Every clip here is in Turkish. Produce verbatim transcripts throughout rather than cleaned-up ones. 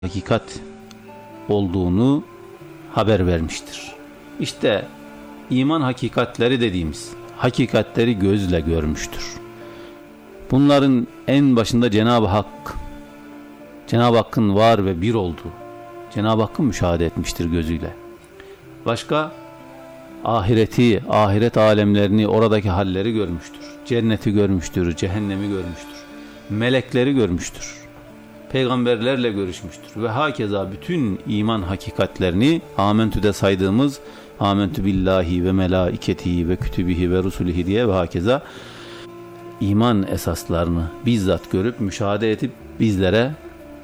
hakikat olduğunu haber vermiştir. İşte iman hakikatleri dediğimiz hakikatleri gözle görmüştür. Bunların en başında Cenab-ı Hak, Cenab-ı Hakk'ın var ve bir olduğu, Cenab-ı Hakk'ı müşahede etmiştir gözüyle. Başka ahireti, ahiret alemlerini, oradaki halleri görmüştür. Cenneti görmüştür, cehennemi görmüştür. Melekleri görmüştür. Peygamberlerle görüşmüştür. Ve hakeza bütün iman hakikatlerini Amentü'de saydığımız Amentü billahi ve melaiketihi ve kütübihi ve rusulihi diye ve hakeza iman esaslarını bizzat görüp müşahede edip bizlere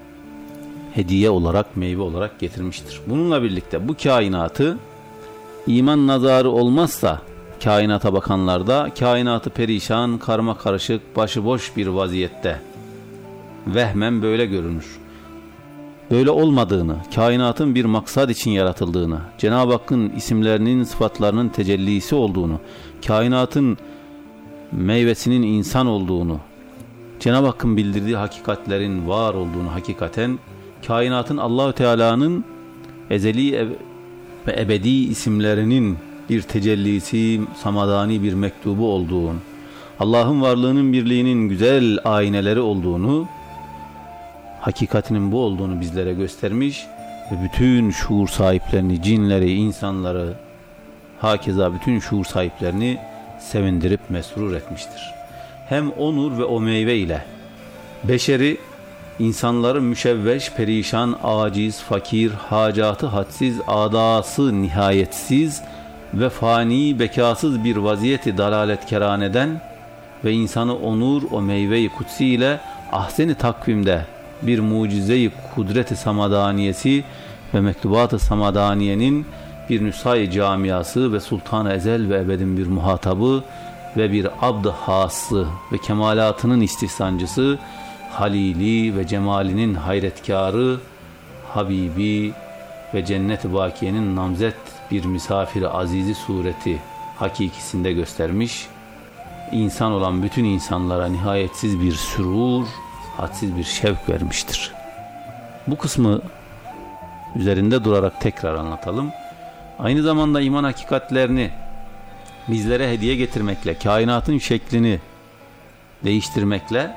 hediye olarak, meyve olarak getirmiştir. Bununla birlikte bu kainatı iman nazarı olmazsa kainata bakanlarda kainatı perişan, karma karışık, başıboş bir vaziyette vehmen böyle görünür. Böyle olmadığını, kainatın bir maksat için yaratıldığını, Cenab-ı Hakk'ın isimlerinin, sıfatlarının tecellisi olduğunu, kainatın meyvesinin insan olduğunu, Cenab-ı Hakk'ın bildirdiği hakikatlerin var olduğunu, hakikaten kainatın Allah-u Teala'nın ezeli ve ebedi isimlerinin bir tecellisi, samadani bir mektubu olduğunu, Allah'ın varlığının, birliğinin güzel ayneleri olduğunu, hakikatinin bu olduğunu bizlere göstermiş ve bütün şuur sahiplerini, cinleri, insanları, hakeza bütün şuur sahiplerini sevindirip mesrur etmiştir. Hem o nur ve o meyve ile beşeri, insanları müşevveş, perişan, aciz, fakir, hacatı hadsiz, adası nihayetsiz ve fani, bekasız bir vaziyeti dalaletkeraneden ve insanı o nur, o meyve-i kutsi ile ahsen-i takvimde bir mucize-i kudret-i samadaniyesi ve mektubat-ı samadaniyenin bir nüshay camiası ve sultan-ı ezel ve ebedin bir muhatabı ve bir abd-ı hası ve kemalatının istihsancısı, halili ve cemalinin hayretkarı, habibi ve cennet-i bakiyenin namzet bir misafiri azizi sureti hakikisinde göstermiş, insan olan bütün insanlara nihayetsiz bir sürur, hadsiz bir şevk vermiştir. Bu kısmı üzerinde durarak tekrar anlatalım. Aynı zamanda iman hakikatlerini bizlere hediye getirmekle, kainatın şeklini değiştirmekle,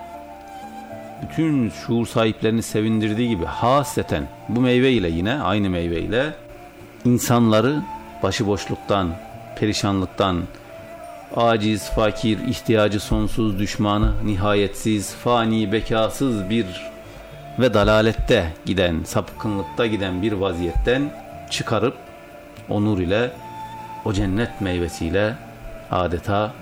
bütün şuur sahiplerini sevindirdiği gibi hasreten bu meyve ile, yine aynı meyve ile insanları başıboşluktan, perişanlıktan, aciz, fakir, ihtiyacı sonsuz, düşmanı nihayetsiz, fani, bekasız bir ve dalalette giden, sapkınlıkta giden bir vaziyetten çıkarıp o nur ile, o cennet meyvesiyle, adeta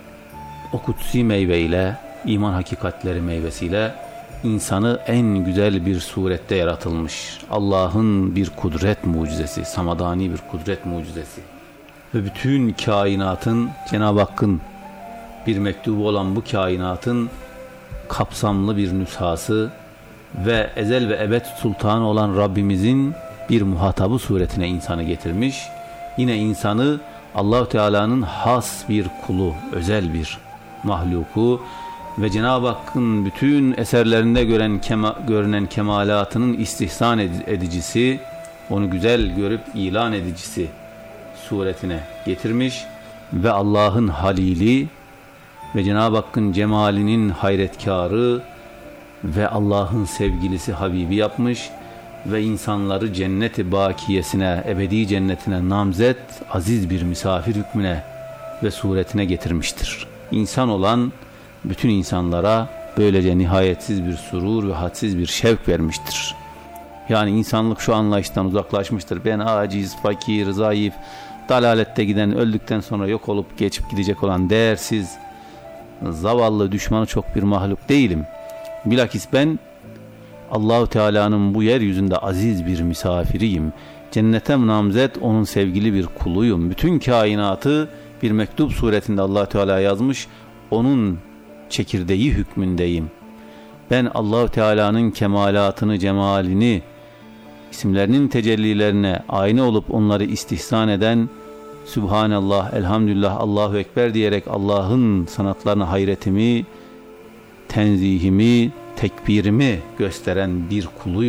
o kutsi meyveyle, iman hakikatleri meyvesiyle insanı en güzel bir surette yaratılmış Allah'ın bir kudret mucizesi, samadani bir kudret mucizesi ve bütün kainatın, Cenab-ı Hakk'ın bir mektubu olan bu kainatın kapsamlı bir nüshası ve ezel ve ebed sultanı olan Rabbimizin bir muhatabı suretine insanı getirmiş. Yine insanı Allah-u Teala'nın has bir kulu, özel bir mahluku ve Cenab-ı Hakk'ın bütün eserlerinde gören kema, görünen kemalatının istihsan edicisi, onu güzel görüp ilan edicisi suretine getirmiş ve Allah'ın halili ve Cenab-ı Hakk'ın cemalinin hayretkarı ve Allah'ın sevgilisi Habibi yapmış ve insanları cennet-i bakiyesine, ebedi cennetine namzet, aziz bir misafir hükmüne ve suretine getirmiştir. İnsan olan bütün insanlara böylece nihayetsiz bir surur ve hadsiz bir şevk vermiştir. Yani insanlık şu anlayıştan uzaklaşmıştır. Ben aciz, fakir, zayıf, dalalette giden, öldükten sonra yok olup geçip gidecek olan değersiz, zavallı, düşmanı çok bir mahluk değilim. Bilakis ben Allah-u Teala'nın bu yeryüzünde aziz bir misafiriyim. Cennete namzet, onun sevgili bir kuluyum. Bütün kainatı bir mektup suretinde Allah-u Teala yazmış, onun çekirdeği hükmündeyim. Ben Allah-u Teala'nın kemalatını, cemalini, isimlerinin tecellilerine ayna olup onları istihsan eden, Sübhanallah, Elhamdülillah, Allahu Ekber diyerek Allah'ın sanatlarına hayretimi, tenzihimi, tekbirimi gösteren bir kuluyum.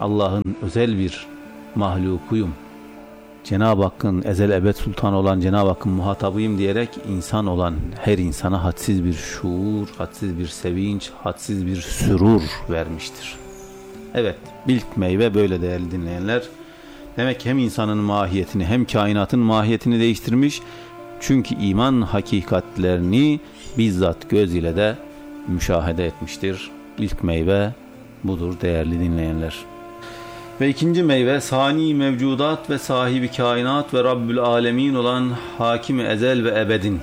Allah'ın özel bir mahlukuyum. Cenab-ı Hakk'ın ezel ebed sultanı olan Cenab-ı Hakk'ın muhatabıyım diyerek insan olan her insana hadsiz bir şuur, hadsiz bir sevinç, hadsiz bir sürur vermiştir. Evet, ilk meyve böyle değerli dinleyenler. Demek hem insanın mahiyetini hem kainatın mahiyetini değiştirmiş. Çünkü iman hakikatlerini bizzat göz ile de müşahede etmiştir. İlk meyve budur değerli dinleyenler. Ve ikinci meyve sani mevcudat ve sahibi kainat ve Rabbül Alemin olan hakimi ezel ve ebedin.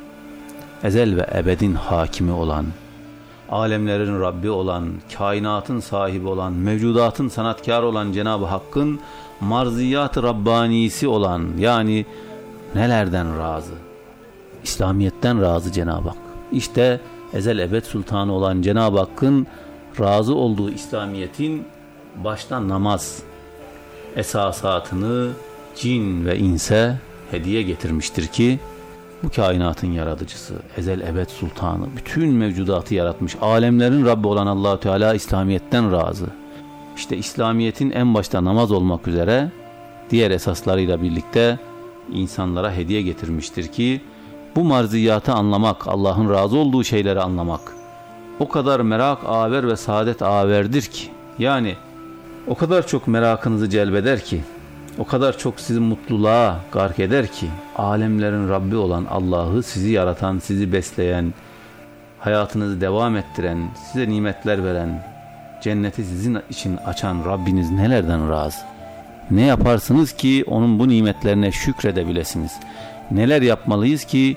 Ezel ve ebedin hakimi olan, alemlerin Rabbi olan, kainatın sahibi olan, mevcudatın sanatkarı olan Cenab-ı Hakk'ın marziyat-ı Rabbanisi olan, yani nelerden razı? İslamiyet'ten razı Cenab-ı Hak. İşte ezel ebed sultanı olan Cenab-ı Hakk'ın razı olduğu İslamiyet'in başta namaz esasatını cin ve inse hediye getirmiştir ki bu kainatın yaratıcısı, ezel ebed sultanı, bütün mevcudatı yaratmış, alemlerin Rabbi olan Allah-u Teala İslamiyet'ten razı. İşte İslamiyet'in en başta namaz olmak üzere diğer esaslarıyla birlikte insanlara hediye getirmiştir ki bu marziyatı anlamak, Allah'ın razı olduğu şeyleri anlamak o kadar merak aver ve saadet averdir ki, yani o kadar çok merakınızı celbeder ki, o kadar çok sizi mutluluğa gark eder ki, alemlerin Rabbi olan Allah'ı, sizi yaratan, sizi besleyen, hayatınızı devam ettiren, size nimetler veren, cenneti sizin için açan Rabbiniz nelerden razı? Ne yaparsınız ki onun bu nimetlerine şükredebilesiniz? Neler yapmalıyız ki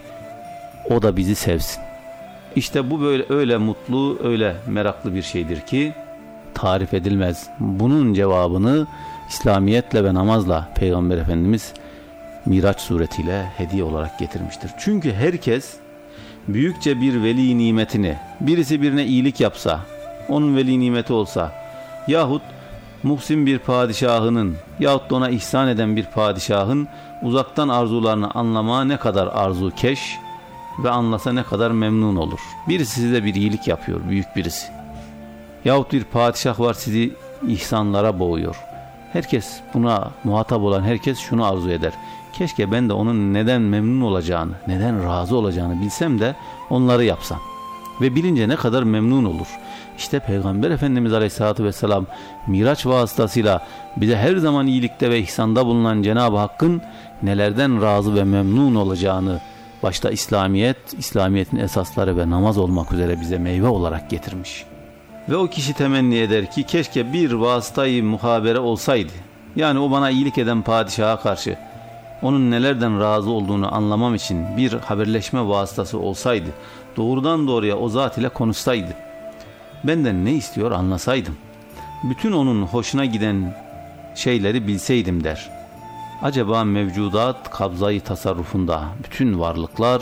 o da bizi sevsin? İşte bu böyle öyle mutlu, öyle meraklı bir şeydir ki tarif edilmez. Bunun cevabını İslamiyetle ve namazla Peygamber Efendimiz Miraç suretiyle hediye olarak getirmiştir. Çünkü herkes büyükçe bir veli nimetini, birisi birine iyilik yapsa, onun veli nimeti olsa, yahut muhsin bir padişahının yahut da ona ihsan eden bir padişahın uzaktan arzularını anlamaya ne kadar arzukeş ve anlasa ne kadar memnun olur. Birisi size bir iyilik yapıyor, büyük birisi. Yahut bir padişah var, sizi ihsanlara boğuyor. Herkes, buna muhatap olan herkes şunu arzu eder: keşke ben de onun neden memnun olacağını, neden razı olacağını bilsem de onları yapsam. Ve bilince ne kadar memnun olur. İşte Peygamber Efendimiz Aleyhisselatü Vesselam Miraç vasıtasıyla bize her zaman iyilikte ve ihsanda bulunan Cenab-ı Hakk'ın nelerden razı ve memnun olacağını başta İslamiyet, İslamiyet'in esasları ve namaz olmak üzere bize meyve olarak getirmiş. Ve o kişi temenni eder ki keşke bir vasıtayı muhabere olsaydı. Yani o bana iyilik eden padişaha karşı onun nelerden razı olduğunu anlamam için bir haberleşme vasıtası olsaydı. Doğrudan doğruya o zat ile konuşsaydı. Benden ne istiyor anlasaydım. Bütün onun hoşuna giden şeyleri bilseydim der. Acaba mevcudat kabzayı tasarrufunda, bütün varlıklar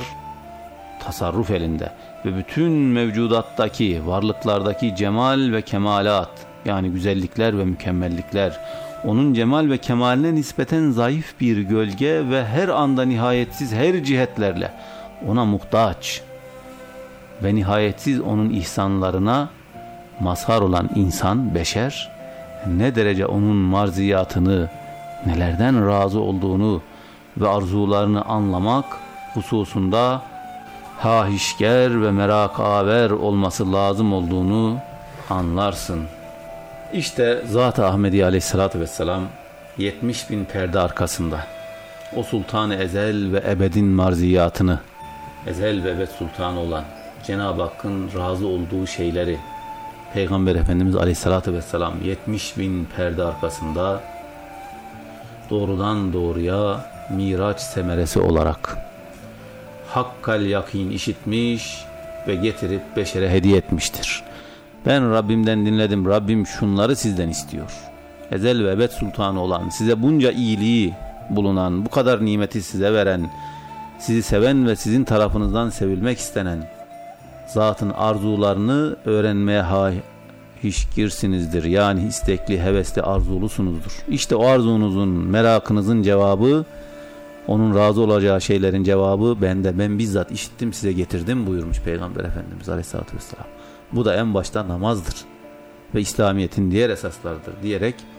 tasarruf elinde ve bütün mevcudattaki, varlıklardaki cemal ve kemalat, yani güzellikler ve mükemmellikler, onun cemal ve kemaline nispeten zayıf bir gölge ve her anda nihayetsiz her cihetlerle ona muhtaç ve nihayetsiz onun ihsanlarına mazhar olan insan, beşer, ne derece onun marziyatını, nelerden razı olduğunu ve arzularını anlamak hususunda hahişger ve merak-aver olması lazım olduğunu anlarsın. İşte Zat-ı Ahmedi Aleyhisselatü Vesselam yetmiş bin perde arkasında o Sultan-ı Ezel ve Ebed'in marziyatını, Ezel ve Ebed Sultanı olan Cenab-ı Hakk'ın razı olduğu şeyleri Peygamber Efendimiz Aleyhisselatü Vesselam yetmiş bin perde arkasında doğrudan doğruya Miraç semeresi olarak hakkal yakin işitmiş ve getirip beşere hediye etmiştir. Ben Rabbimden dinledim, Rabbim şunları sizden istiyor. Ezel ve ebed sultanı olan, size bunca iyiliği bulunan, bu kadar nimeti size veren, sizi seven ve sizin tarafınızdan sevilmek istenen zatın arzularını öğrenmeye hahişgirsinizdir. Yani istekli, hevesli, arzulusunuzdur. İşte o arzunuzun, merakınızın cevabı, onun razı olacağı şeylerin cevabı bende, ben bizzat işittim size getirdim buyurmuş Peygamber Efendimiz Aleyhisselatü Vesselam. Bu da en başta namazdır ve İslamiyet'in diğer esaslarıdır diyerek